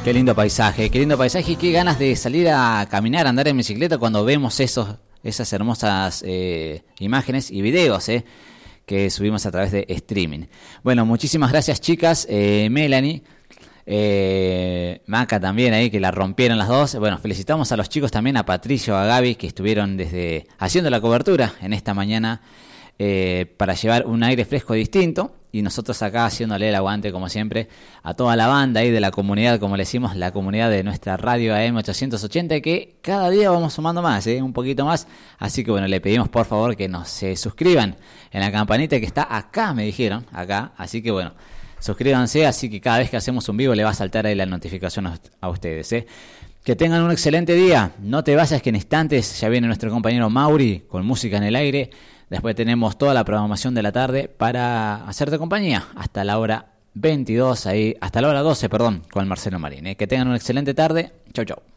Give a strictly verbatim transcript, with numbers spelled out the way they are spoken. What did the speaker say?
Qué lindo paisaje, qué lindo paisaje y qué ganas de salir a caminar, a andar en bicicleta cuando vemos esos, esas hermosas eh, imágenes y videos eh, que subimos a través de streaming. Bueno, muchísimas gracias chicas, eh, Melanie, eh, Maca también ahí que la rompieron las dos. Bueno, felicitamos a los chicos también, a Patricio, a Gaby que estuvieron desde haciendo la cobertura en esta mañana eh, para llevar un aire fresco distinto. Y nosotros acá haciéndole el aguante, como siempre, a toda la banda ahí de la comunidad, como le decimos, la comunidad de nuestra radio A M ochocientos ochenta, que cada día vamos sumando más, ¿eh? un poquito más. Así que bueno, le pedimos por favor que nos se suscriban en la campanita que está acá, me dijeron, acá. Así que bueno, suscríbanse, así que cada vez que hacemos un vivo le va a saltar ahí la notificación a, a ustedes, ¿eh? Que tengan un excelente día. No te vayas que en instantes ya viene nuestro compañero Mauri con música en el aire. Después tenemos toda la programación de la tarde para hacerte compañía hasta la hora veintidós, ahí, hasta la hora doce, perdón, con Marcelo Marín. ¿eh? Que tengan una excelente tarde. Chau, chau.